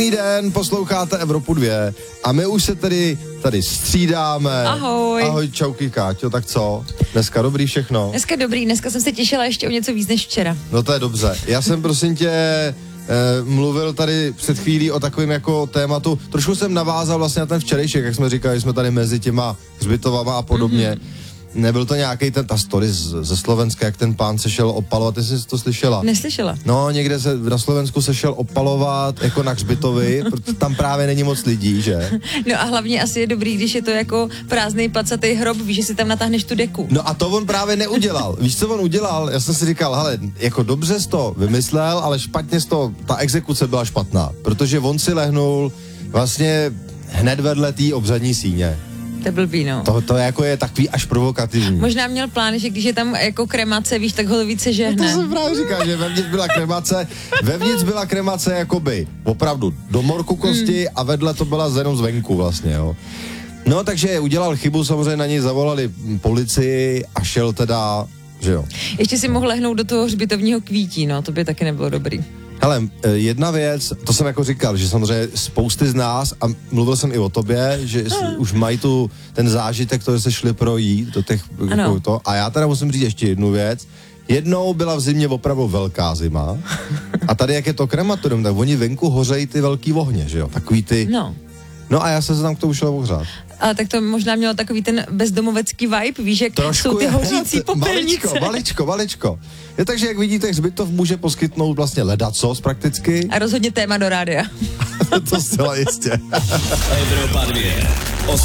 Pěkný den, posloucháte Evropu 2 a my už se tady střídáme. Ahoj. Ahoj, čauky, Káťo, tak co? Dneska dobrý všechno? Dneska dobrý, dneska jsem se těšila ještě o něco víc než včera. No to je dobře. Já jsem prosím tě mluvil tady před chvílí o takovém jako tématu. Trošku jsem navázal vlastně na ten včerejšek, jak jsme říkali, jsme tady mezi těma hřbitovama a podobně. Nebyl to nějaký ta story ze Slovenska, jak ten pán se šel opalovat, ty jsi to slyšela? Neslyšela. No, někde na Slovensku se šel opalovat jako na hřbitovi, protože tam právě není moc lidí, že? No a hlavně asi je dobrý, když je to jako prázdnej placatý hrob, víš, že si tam natáhneš tu deku. No a to on právě neudělal. Víš, co on udělal? Já jsem si říkal, hele, jako dobře jsi to vymyslel, ale špatně jsi to, ta exekuce byla špatná, protože on si lehnul vlastně hned vedle té obřadní síně. To je blbý, no. To jako je takový až provokativní. Možná měl plán, že když je tam jako kremace, víš, tak ho více žehne. No to jsem právě říkal, že vevnitř byla kremace jakoby opravdu do morku kosti a vedle to byla jenom zvenku vlastně, jo. No takže udělal chybu, samozřejmě na něj zavolali policii a šel teda, že jo. Ještě si mohl lehnout do toho hřbitovního kvítí, no, to by taky nebylo dobrý. Hele, jedna věc, to jsem jako říkal, že samozřejmě spousty z nás, a mluvil jsem i o tobě, že už mají ten zážitek, to, že se šli projít do těch, jako to, a já teda musím říct ještě jednu věc. Jednou byla v zimě opravdu velká zima a tady, jak je to krematorium, tak oni venku hořejí ty velký ohně, že jo, takový ty. No a já jsem se tam k tomu šel ohřát. Ale tak to možná mělo takový ten bezdomovecký vibe, víš, jak trošku jsou ty hořící popelnice. Maličko. Je takže, jak vidíte, hřbitov může poskytnout vlastně ledacos prakticky. A rozhodně téma do rádia. To zcela jistě. Evropa 2.